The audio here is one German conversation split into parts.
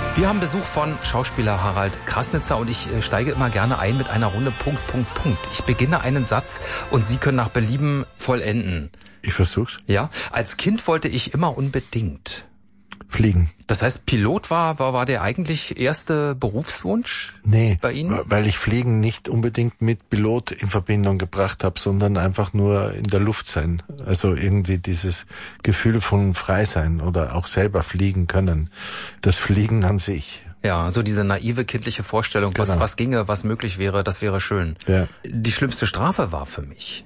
Wir haben Besuch von Schauspieler Harald Krasnitzer und ich steige immer gerne ein mit einer Runde Punkt. Ich beginne einen Satz und Sie können nach Belieben vollenden. Ich versuch's. Ja, als Kind wollte ich immer unbedingt fliegen. Das heißt, Pilot war der eigentlich erste Berufswunsch bei Ihnen? Nee, weil ich Fliegen nicht unbedingt mit Pilot in Verbindung gebracht habe, sondern einfach nur in der Luft sein. Also irgendwie dieses Gefühl von frei sein oder auch selber fliegen können. Das Fliegen an sich. Ja, so diese naive kindliche Vorstellung, Genau. was ginge, was möglich wäre, das wäre schön. Ja. Die schlimmste Strafe war für mich,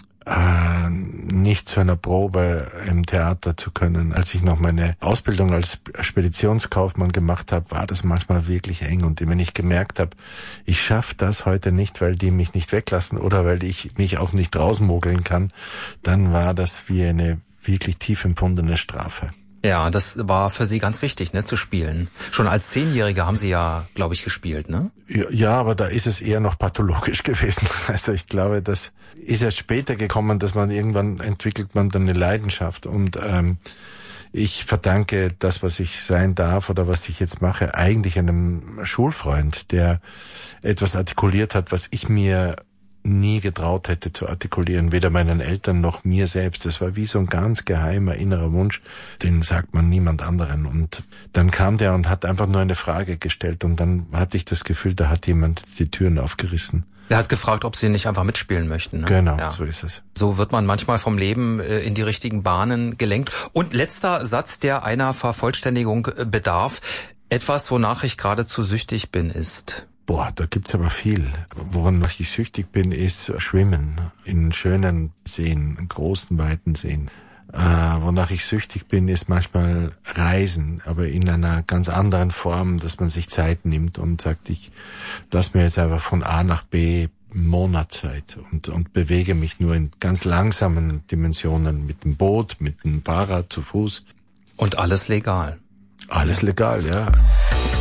nicht zu einer Probe im Theater zu können. Als ich noch meine Ausbildung als Speditionskaufmann gemacht habe, war das manchmal wirklich eng. Und wenn ich gemerkt habe, ich schaffe das heute nicht, weil die mich nicht weglassen oder weil ich mich auch nicht rausmogeln kann, dann war das wie eine wirklich tief empfundene Strafe. Ja, das war für Sie ganz wichtig, ne, zu spielen. Schon als 10-Jähriger haben Sie ja, glaube ich, gespielt, ne? Ja, aber da ist es eher noch pathologisch gewesen. Also ich glaube, das ist erst später gekommen, dass man irgendwann entwickelt man dann eine Leidenschaft. Und ich verdanke das, was ich sein darf oder was ich jetzt mache, eigentlich einem Schulfreund, der etwas artikuliert hat, was ich mir nie getraut hätte zu artikulieren, weder meinen Eltern noch mir selbst. Das war wie so ein ganz geheimer innerer Wunsch, den sagt man niemand anderen. Und dann kam der und hat einfach nur eine Frage gestellt und dann hatte ich das Gefühl, da hat jemand die Türen aufgerissen. Er hat gefragt, ob Sie nicht einfach mitspielen möchten. Ne? Genau, ja. So ist es. So wird man manchmal vom Leben in die richtigen Bahnen gelenkt. Und letzter Satz, der einer Vervollständigung bedarf. Etwas, wonach ich geradezu süchtig bin, ist... Boah, da gibt's aber viel. Woran ich süchtig bin, ist Schwimmen in schönen Seen, in großen, weiten Seen. Wonach ich süchtig bin, ist manchmal Reisen, aber in einer ganz anderen Form, dass man sich Zeit nimmt und sagt, ich lass mir jetzt einfach von A nach B Monatszeit und bewege mich nur in ganz langsamen Dimensionen mit dem Boot, mit dem Fahrrad, zu Fuß. Und alles legal. Alles legal, ja.